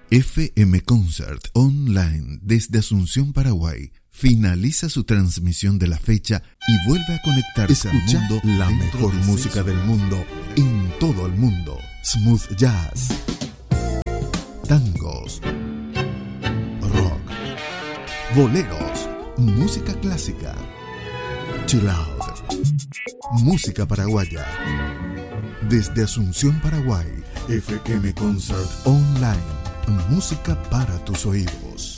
FM Concert Online desde Asunción, Paraguay, finaliza su transmisión de la fecha y vuelve a conectarse al mundo. La mejor música del mundo en todo el mundo. Smooth jazz, tangos, rock, boleros, música clásica, chill out, música paraguaya. Desde Asunción, Paraguay, FM Concert Online. Música para tus oídos.